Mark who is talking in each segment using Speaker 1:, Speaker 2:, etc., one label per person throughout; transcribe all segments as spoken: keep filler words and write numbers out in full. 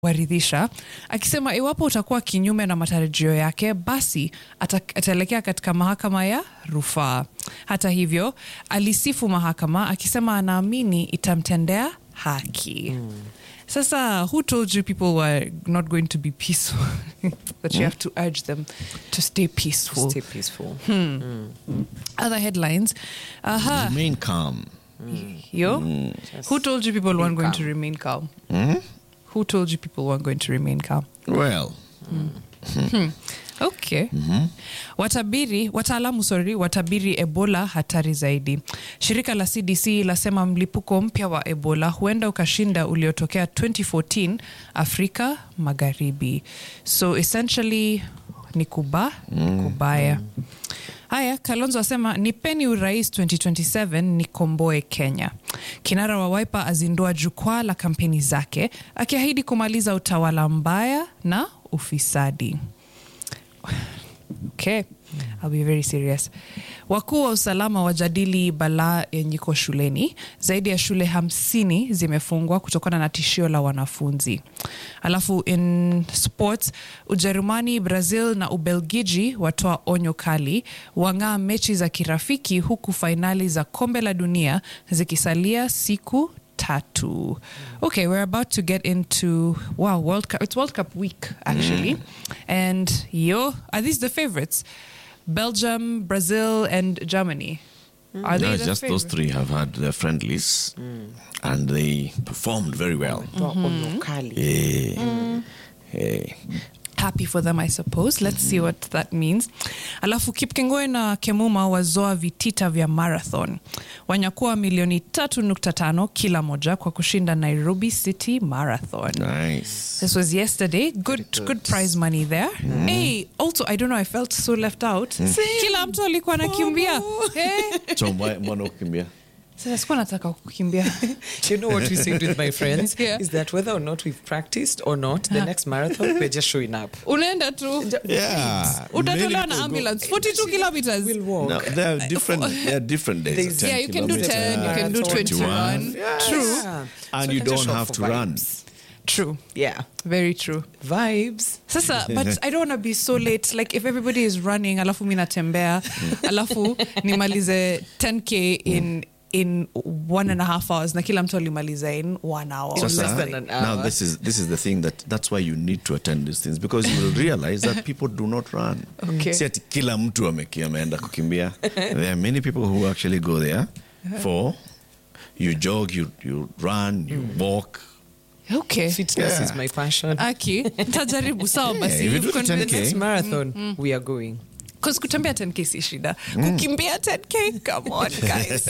Speaker 1: waridhisha akisema iwapo utakuwa kinyume na matarajio yake basi ataelekea katika mahakama ya rufaa. Hata hivyo alisifu mahakama akisema anaamini itamtendea haki. Mm. Sasa who told you people were not going to be peaceful? That you mm. have to urge them to stay peaceful.
Speaker 2: Stay peaceful.
Speaker 1: Hmm. Mm. Other headlines. Uh-huh.
Speaker 3: Remain calm.
Speaker 1: Mm. Yo? Mm. Who told you people weren't going to remain calm?
Speaker 3: Mm?
Speaker 1: Who told you people weren't going to remain calm?
Speaker 3: Well.
Speaker 1: Mm. Hmm. Okay. Mm-hmm. Watabiri, wataalamu sorry, watabiri Ebola hatari zaidi. Shirika la C D C lasema mlipuko mpya wa Ebola huenda ukashinda uliotokea twenty fourteen Afrika Magharibi. So essentially ni kuba, mm. kubaya. Mm. Haya, Kalonzo asema nipeni urais twenty twenty-seven nikomboe Kenya. Kinara wa Wiper azindua jukwaa la kampeni zake akiahidi kumaliza utawala mbaya na ufisadi. Okay, I'll be very serious. Wakuu wa usalama wajadili balaa yenye iko shuleni. Zaidi ya shule hamsini zimefungwa kutokana na tishio la wanafunzi. Alafu in sports, Ujerumani, Brazil na Ubelgiji watoa onyo kali, wang'aa mechi za kirafiki huku finali za kombe la dunia zikisalia siku tatu. Okay, we're about to get into wow, World Cup. It's World Cup week actually. Mm. And yo, are these the favorites? Belgium, Brazil and Germany. Mm. Are they
Speaker 3: no,
Speaker 1: the
Speaker 3: just
Speaker 1: favorite?
Speaker 3: those three have had their friendlies mm. and they performed very well.
Speaker 1: Mm-hmm.
Speaker 3: Hey. Mm. Hey.
Speaker 1: Happy for them, I suppose. Let's mm-hmm. see what that means. Alafu Kipkengoi na Kemuma wazoa vitita vya marathon. Wanyakuwa milioni tatu nukta tano kila moja kwa kushinda Nairobi City Marathon.
Speaker 3: Nice.
Speaker 1: This was yesterday. Good, good. good prize money there. Mm. Hey, also, I don't know, I felt so left out. Mm. Kila mtu alikuwa anakimbia. Hey.
Speaker 3: So, mbona ukimbia?
Speaker 1: Sasa sikuwa nataka kukimbia.
Speaker 2: You know what we said with my friends?
Speaker 1: Yeah.
Speaker 2: Is that whether or not we've practiced or not, the next marathon, we're just showing up.
Speaker 1: Unaenda tu.
Speaker 3: Yeah.
Speaker 1: Utatolewa na ambulance. forty-two kilometers.
Speaker 2: We'll walk.
Speaker 3: No, there are different, there are different days.
Speaker 1: Yeah, you can do ten, you can do twenty-one.
Speaker 2: Yeah.
Speaker 1: True.
Speaker 2: Yeah.
Speaker 3: And
Speaker 2: So
Speaker 3: you
Speaker 2: you can
Speaker 3: don't
Speaker 2: just shop
Speaker 3: have
Speaker 2: for
Speaker 3: to run.
Speaker 2: vibes.
Speaker 1: True.
Speaker 2: Yeah.
Speaker 1: Very true.
Speaker 2: Vibes.
Speaker 1: Sasa, but I don't want to be so late. Like if everybody is running, alafu mimi natembea, alafu nimalize ten K in in one and a half hours na kila mtu alimaliza in one hour.
Speaker 2: Or
Speaker 3: Sasa,
Speaker 2: less than an hour.
Speaker 3: now this is this is the thing that that's why you need to attend these things, because you will realize that people do not run.
Speaker 1: Okay.
Speaker 3: Si ati kila mtu amekia ameenda kukimbia. There are many people who actually go there for you jog, you you run, you walk.
Speaker 1: Okay.
Speaker 2: Fitness
Speaker 3: Yeah.
Speaker 2: is my passion.
Speaker 1: Aki, tajaribu sawa basi.
Speaker 3: Yeah, if you do
Speaker 1: You've
Speaker 3: the ten K,
Speaker 2: The next marathon, we are going.
Speaker 1: Because kutembea ten K si shida. Kukimbia ten K, come on guys.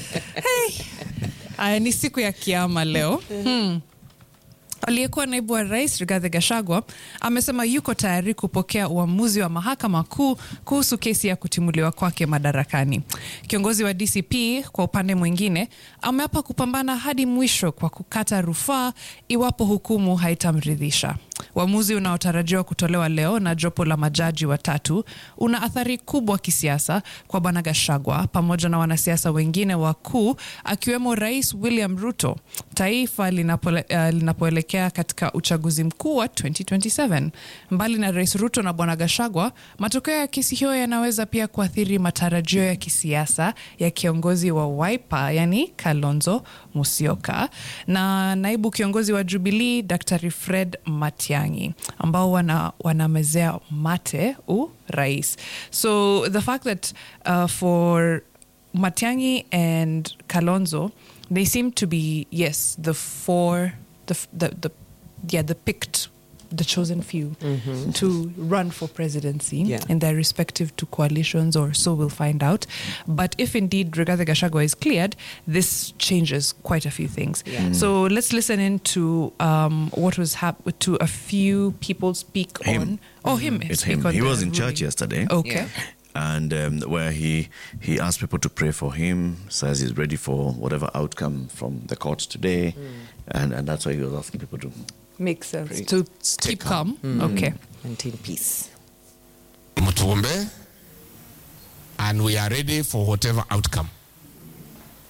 Speaker 1: Hey. Aya, ni siku ya kiama leo. Hmm. Aliyekuwa naibu wa rais Rigathi Gachagua amesema yuko tayari kupokea uamuzi wa mahakama kuu kuhusu kesi ya kutimuliwa kwake madarakani. Kiongozi wa D C P kwa upande mwingine ameapa kupambana hadi mwisho kwa kukata rufaa iwapo hukumu haitamridhisha. Uamuzi unaotarajiwa kutolewa leo na jopo la majaji watatu una athari kubwa kisiasa kwa bwana Gachagua pamoja na wanasiasa wengine wakuu akiwemo Rais William Ruto. Taifa linapole, uh, linapoelekea katika uchaguzi mkuu wa twenty twenty-seven. Mbali na Rais Ruto na bwana Gachagua, matokeo ya kesi hiyo yanaweza pia kuathiri matarajio ya kisiasa ya kiongozi wa Wiper, yani Kalonzo Musyoka, na naibu kiongozi wa Jubilee Daktari Fred Matiang'i, ambao wana wanamezea mate u rais. So the fact that uh, for Matiang'i and Kalonzo, they seem to be, yes, the four, the the, the yeah, the picked, the chosen few mm-hmm. to run for presidency
Speaker 2: yeah.
Speaker 1: in their respective two coalitions, or so we'll find out. But if indeed Rigathi Gachagua is cleared, this changes quite a few things.
Speaker 2: Yeah. Mm.
Speaker 1: So let's listen in to um, what was happening, to a few people speak
Speaker 3: Him.
Speaker 1: on. Oh, him.
Speaker 3: It's
Speaker 1: speak
Speaker 3: him.
Speaker 1: on
Speaker 3: He
Speaker 1: the
Speaker 3: was in
Speaker 1: ruling.
Speaker 3: church yesterday.
Speaker 1: Okay.
Speaker 2: Yeah.
Speaker 3: And um, where he he asked people to pray for him, says he's ready for whatever outcome from the court today, mm. and, and that's why he was asking people to
Speaker 1: Makes sense.
Speaker 3: Pray.
Speaker 1: To
Speaker 3: Stay
Speaker 1: keep calm.
Speaker 3: calm.
Speaker 1: Mm. Okay.
Speaker 2: Until peace.
Speaker 4: Mutuombe, and we are ready for whatever outcome.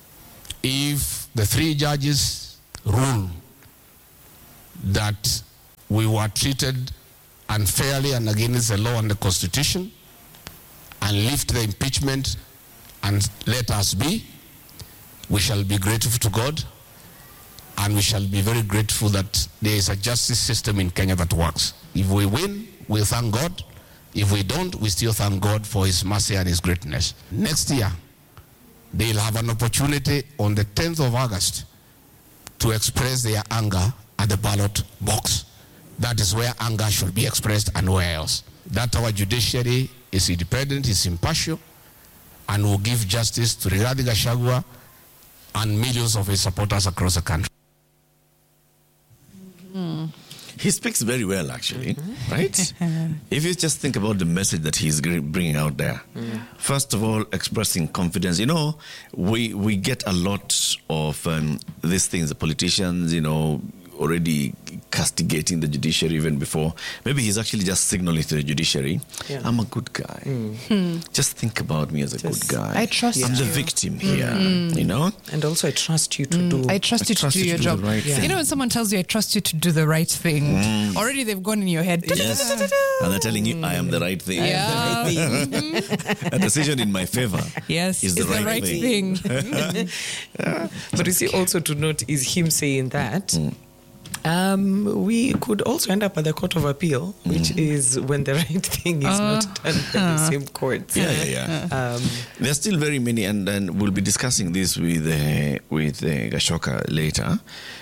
Speaker 4: If the three judges rule that we were treated unfairly and against the law and the Constitution, and lift the impeachment and let us be, we shall be grateful to God, and we shall be very grateful that there is a justice system in Kenya that works. If we win, we thank God. If we don't, we still thank God for his mercy and his greatness. Next year, they'll have an opportunity on the tenth of August to express their anger at the ballot box. That is where anger should be expressed and where else. That our judiciary is independent, is impartial, and will give justice to Rigathi Gachagua and millions of his supporters across the country.
Speaker 1: Mm.
Speaker 3: He speaks very well, actually, mm-hmm. right? If you just think about the message that he's bringing out there, mm. first of all, expressing confidence. You know, we we get a lot of um, these things, the politicians, you know, already castigating the judiciary even before. Maybe he's actually just signaling to the judiciary, yeah. I'm a good guy. Mm. Just think about me as a just, good guy.
Speaker 1: I trust
Speaker 3: I'm
Speaker 1: you.
Speaker 3: the victim here, mm. you know?
Speaker 2: And also I trust you to
Speaker 1: mm.
Speaker 2: do...
Speaker 1: I trust you
Speaker 3: I trust
Speaker 1: to do
Speaker 3: you
Speaker 1: your
Speaker 3: to do
Speaker 1: job.
Speaker 3: the right
Speaker 1: yeah. You know when someone tells you, I trust you to do the right thing, mm. already they've gone in your head.
Speaker 3: Yes. And they're telling you, I am the right thing.
Speaker 1: Yeah.
Speaker 3: Mm-hmm. A decision in my favor
Speaker 1: yes,
Speaker 3: is the
Speaker 1: right,
Speaker 3: the right
Speaker 1: thing.
Speaker 3: thing.
Speaker 2: yeah. But you see, also to note is him saying that mm. Um, we could also end up at the Court of Appeal, which mm. is when the right thing is uh, not done by uh, the same courts.
Speaker 3: Yeah, yeah, yeah. Um, There's still very many, and then we'll be discussing this with uh, with uh, Gashoka later.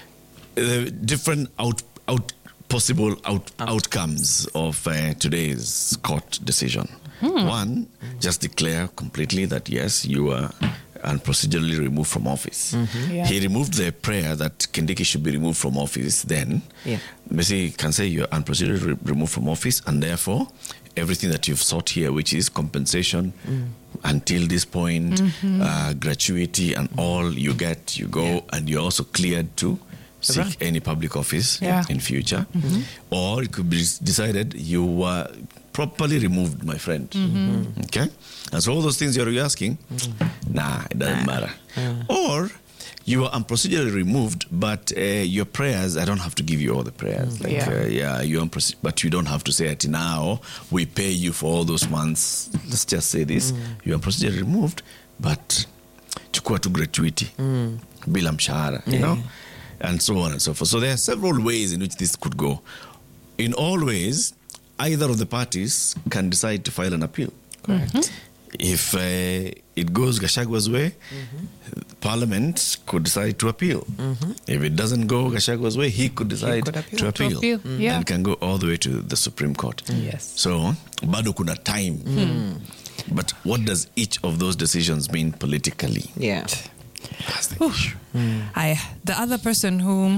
Speaker 3: Uh, different out out possible out, out. outcomes of uh, today's court decision. Hmm. One, just declare completely that yes, you are and procedurally removed from office. Mm-hmm. Yeah. He removed the prayer that Kindiki should be removed from office. Then, yeah. Messi can say you're unprocedurally re- removed from office, and therefore, everything that you've sought here, which is compensation mm. until this point, mm-hmm. uh, gratuity, and all you get, you go, yeah. and you're also cleared to seek right. any public office yeah. in future. Mm-hmm. Or it could be decided you were properly removed, my friend. Mm-hmm. Okay? And so all those things you're asking, mm-hmm. nah, it doesn't nah. matter. Mm. Or you are unprocedurally removed, but uh, your prayers, I don't have to give you all the prayers. Mm. Like, yeah, uh, yeah you're unproce- but you don't have to say it now. We pay you for all those months. Let's just say this. Mm. You are procedurally removed, but chukua tu gratuity, mm. bila mshahara, you yeah. know? And so on and so forth. So there are several ways in which this could go. In all ways, either of the parties can decide to file an appeal. Correct. Mm-hmm. If uh, it goes Gashagua's way, mm-hmm. Parliament could decide to appeal. Mm-hmm. If it doesn't go Gashagua's way, he could decide he could appeal. to appeal. To appeal. Mm-hmm. Yeah. And can go all the way to the Supreme Court.
Speaker 1: Mm. Yes.
Speaker 3: So, bado kuna time. Mm. But what does each of those decisions mean politically?
Speaker 2: Yeah.
Speaker 3: That's the issue.
Speaker 1: Mm. I, the other person who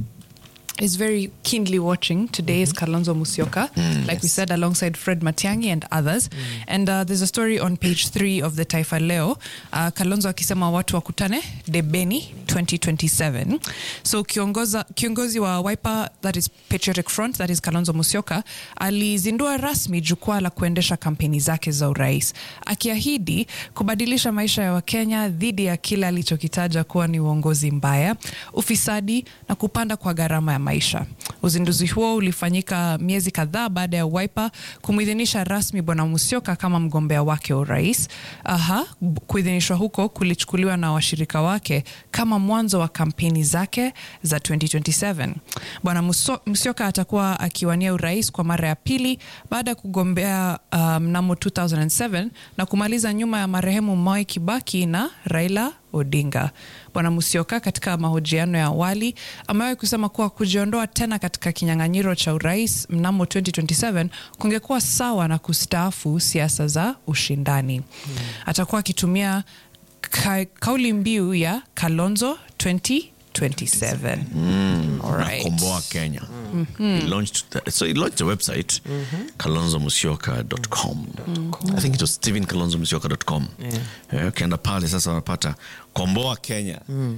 Speaker 1: is very keenly watching today mm-hmm. is Kalonzo Musyoka, mm, like yes. we said, alongside Fred Matiang'i and others. Mm. And uh, there's a story on page three of the Taifa Leo. Uh, Kalonzo akisema watu wakutane debeni twenty twenty-seven. So kiongoza, kiongozi wa Wiper, that is Patriotic Front, that is Kalonzo Musyoka, alizindua rasmi jukwaa la kuendesha kampeni zake za urais, akiahidi kubadilisha maisha ya Wakenya dhidi ya kila alichokitaja kuwa ni uongozi mbaya, ufisadi na kupanda kwa gharama ya maisha. Uzinduzi huo ulifanyika miezi kadhaa baada ya Wiper kumuidhinisha rasmi Bwana Musyoka kama mgombea wake wa urais. Aha, kuidhinishwa huko kulichukuliwa na washirika wake kama mwanzo wa kampeni zake za twenty twenty-seven. Bwana Musyoka atakuwa akiwania urais kwa mara ya pili baada ya kugombea mnamo um, two thousand seven na kumaliza nyuma ya marehemu Mwai Kibaki na Raila Odinga. Bwana Musyoka katika mahojiano ya awali amewahi kusema kuwa kujiondoa tena katika kinyang'anyiro cha urais mnamo twenty twenty-seven kungekuwa sawa na kustaafu siasa za ushindani. Hmm. Atakuwa akitumia ka, kauli mbiu ya Kalonzo twenty twenty-seven.
Speaker 3: Mm. All right. Komboa Kenya. Mm-hmm. He launched the, so he launched a website, mm-hmm. kalonzo musyoka dot com. Mm-hmm. I think it was steven kalonzo musyoka dot com. Yeah. Ukienda pale sasa wanapata Komboa Kenya. Mm.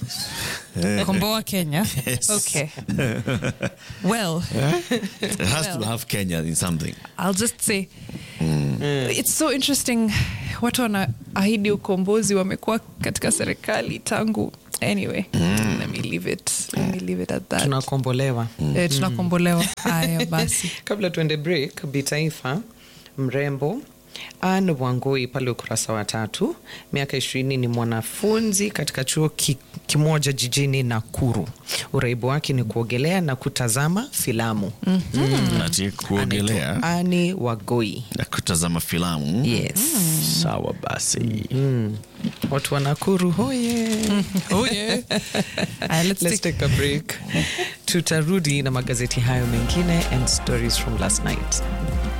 Speaker 1: Komboa Kenya?
Speaker 3: Yes.
Speaker 1: Okay. Well.
Speaker 3: Yeah? It has
Speaker 1: well,
Speaker 3: to have Kenya in something.
Speaker 1: I'll just say, mm. it's so interesting. Watu wanaahidi ukombozi, wamekuwa katika serikali tangu Anyway, let me leave it. Let me leave it at that.
Speaker 2: Tunakombolewa.
Speaker 1: Eh, tunakombolewa. Haya basi.
Speaker 2: Kabla tuende break, Bitaifa mrembo Anne Wangui pale ukurasa wa tatu, miaka ishirini, ni mwanafunzi katika chuo ki, kimoja jijini Nakuru. Uraibu wake ni kuogelea na kutazama filamu.
Speaker 3: Mm-hmm. Ati kuogelea.
Speaker 2: Anne Wangui.
Speaker 3: Na kutazama filamu.
Speaker 2: Yes.
Speaker 3: Mm. Sawa basi.
Speaker 2: Mm. Watu wa Nakuru, hoye.
Speaker 1: Hoye. Uh, let's,
Speaker 2: let's take a break. Tutarudi na magazeti hayo mengine and stories from last night.